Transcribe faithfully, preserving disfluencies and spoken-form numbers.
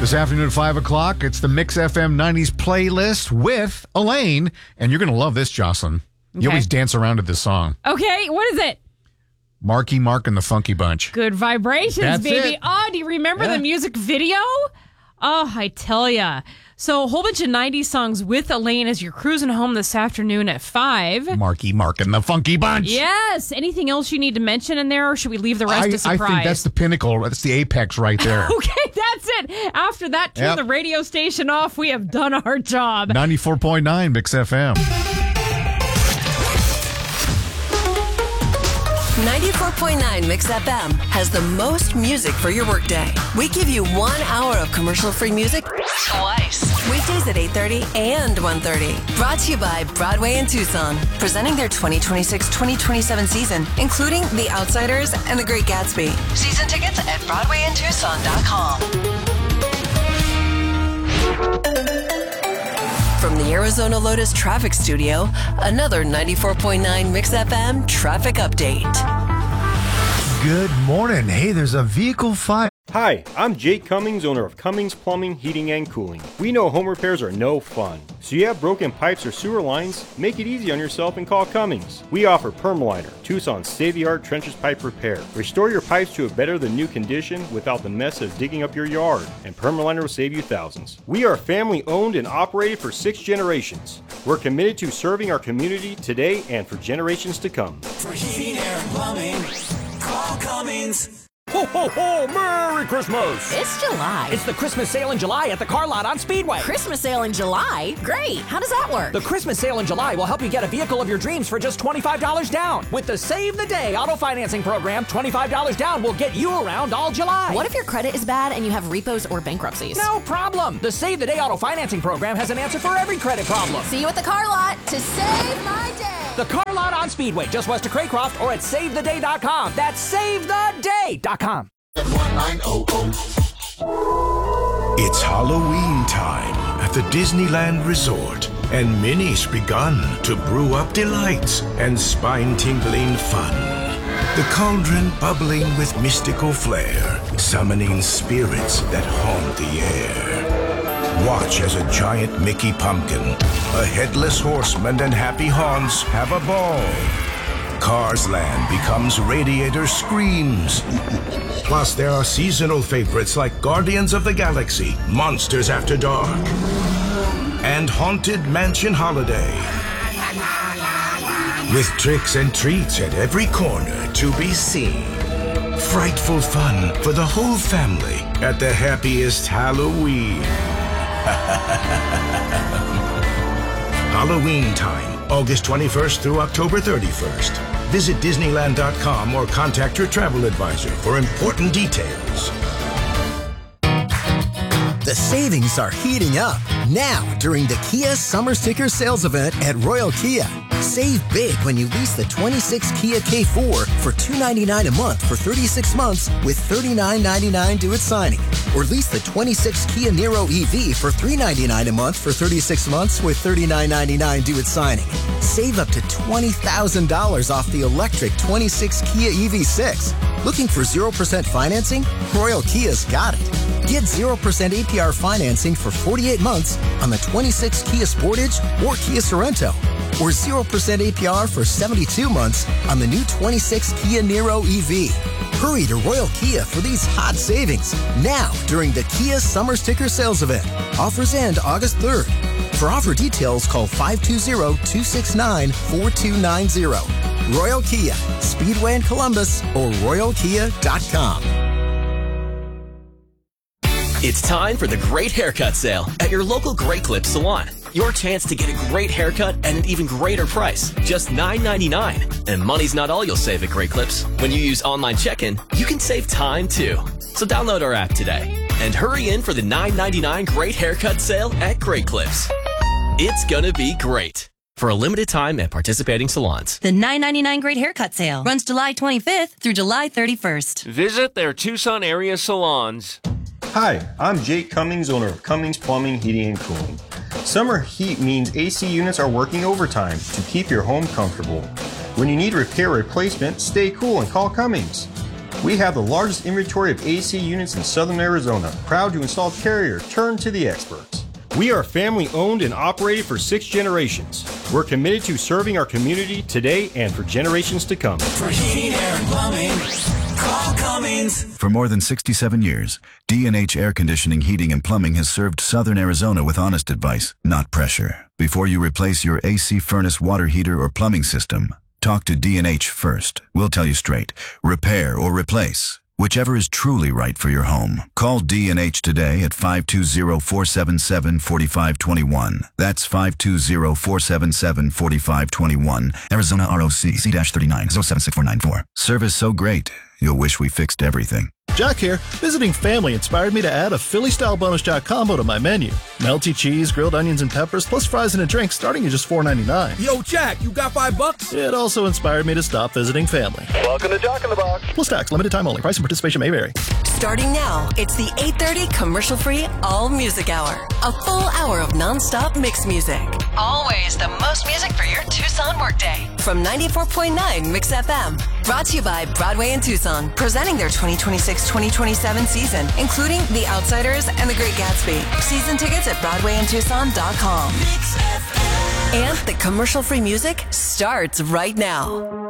This afternoon at five o'clock, it's the Mix F M nineties playlist with Elaine. And you're going to love this, Jocelyn. Okay. You always dance around to this song. Okay, what is it? Marky Mark and the Funky Bunch. Good vibrations, That's baby. it. Oh, do you remember Yeah. the music video? Oh, I tell ya. So a whole bunch of nineties songs with Elaine as you're cruising home this afternoon at five. Marky Mark and the Funky Bunch. Yes. Anything else you need to mention in there, or should we leave the rest I, to surprise? I think that's the pinnacle. That's the apex right there. Okay, that's it. After that, turn Yep. the radio station off. We have done our job. ninety-four point nine Mix F M. ninety-four point nine Mix F M has the most music for your workday. We give you one hour of commercial-free music twice. Weekdays at eight thirty and one thirty. Brought to you by Broadway in Tucson. Presenting their twenty twenty-six twenty twenty-seven season, including The Outsiders and The Great Gatsby. Season tickets at broadway in tucson dot com. From the Arizona Lotus Traffic Studio, another ninety-four point nine Mix F M traffic update. Good morning. Hey, there's a vehicle fire. Hi, I'm Jake Cummings, owner of Cummings Plumbing, Heating, and Cooling. We know home repairs are no fun. So you have broken pipes or sewer lines? Make it easy on yourself and call Cummings. We offer Permaliner, Tucson's state-of-the-art trenches pipe repair. Restore your pipes to a better than new condition without the mess of digging up your yard, and Permaliner will save you thousands. We are family owned and operated for six generations. We're committed to serving our community today and for generations to come. For heating, air, and plumbing, call Cummings. Ho, ho, ho! Merry Christmas! It's July. It's the Christmas sale in July at the car lot on Speedway. Christmas sale in July? Great. How does that work? The Christmas sale in July will help you get a vehicle of your dreams for just twenty-five dollars down. With the Save the Day auto financing program, twenty-five dollars down will get you around all July. What if your credit is bad and you have repos or bankruptcies? No problem. The Save the Day auto financing program has an answer for every credit problem. See you at the car lot to save my day. The car lot on Speedway, just west of Craycroft, or at save the day dot com. That's save the day dot com. It's Halloween time at the Disneyland Resort, and Minnie's begun to brew up delights and spine-tingling fun. The cauldron bubbling with mystical flair, summoning spirits that haunt the air. Watch as a giant Mickey pumpkin, a headless horseman, and Happy Haunts have a ball. Cars Land becomes Radiator Screams. Plus, there are seasonal favorites like Guardians of the Galaxy, Monsters After Dark, and Haunted Mansion Holiday. With tricks and treats at every corner to be seen. Frightful fun for the whole family at the happiest Halloween. Halloween time, August twenty-first through October thirty-first. Visit Disneyland dot com or contact your travel advisor for important details. The savings are heating up now during the Kia Summer Sticker Sales Event at Royal Kia. Save big when you lease the twenty-six Kia K four for two hundred ninety-nine dollars a month for thirty-six months with thirty-nine ninety-nine due at signing. Or lease the twenty-six Kia Niro E V for three hundred ninety-nine dollars a month for thirty-six months with thirty-nine ninety-nine due at signing. Save up to twenty thousand dollars off the electric twenty-six Kia E V six. Looking for zero percent financing? Royal Kia's got it. Get zero percent A P R financing for forty-eight months on the twenty-six Kia Sportage or Kia Sorento. Or zero percent A P R for seventy-two months on the new twenty-six Kia Niro E V. Hurry to Royal Kia for these hot savings now during the Kia Summer Sticker Sales Event. Offers end August third. For offer details, call five two zero, two six nine, four two nine zero. Royal Kia, Speedway in Columbus, or royal kia dot com. It's time for the Great Haircut Sale at your local Great Clips salon. Your chance to get a great haircut at an even greater price, just nine ninety-nine. And money's not all you'll save at Great Clips. When you use online check-in, you can save time too. So download our app today and hurry in for the nine ninety-nine Great Haircut Sale at Great Clips. It's gonna be great. For a limited time at participating salons. The nine ninety-nine Great Haircut Sale runs July twenty-fifth through July thirty-first. Visit their Tucson area salons. Hi, I'm Jake Cummings, owner of Cummings Plumbing, Heating, and Cooling. Summer heat means A C units are working overtime to keep your home comfortable. When you need repair or replacement, stay cool and call Cummings. We have the largest inventory of A C units in Southern Arizona. Proud to install Carrier. Turn to the experts. We are family owned and operated for six generations. We're committed to serving our community today and for generations to come. For heating, air, and plumbing, call Cummings. For more than sixty-seven years, D and H Air Conditioning, Heating, and Plumbing has served Southern Arizona with honest advice, not pressure. Before you replace your A C furnace, water heater, or plumbing system, talk to D and H first. We'll tell you straight. Repair or replace, whichever is truly right for your home. Call D and H today at five two zero, four seven seven, four five two one. That's five two zero, four seven seven, four five two one. Arizona R O C C thirty-nine oh seven six four nine four. Service so great, you'll wish we fixed everything. Jack here. Visiting family inspired me to add a Philly-style bonus jack combo to my menu. Melty cheese, grilled onions and peppers, plus fries and a drink starting at just four ninety-nine. Yo, Jack, you got five bucks? It also inspired me to stop visiting family. Welcome to Jack in the Box. Plus tax, limited time only. Price and participation may vary. Starting now, it's the eight thirty commercial-free All Music Hour. A full hour of non-stop mix music. Always the most music for your Tucson workday. From ninety-four point nine Mix F M. Brought to you by Broadway and Tucson. Presenting their twenty twenty-six twenty twenty-seven season, including The Outsiders and The Great Gatsby. Season tickets at broadway and tucson dot com. And the commercial-free music starts right now.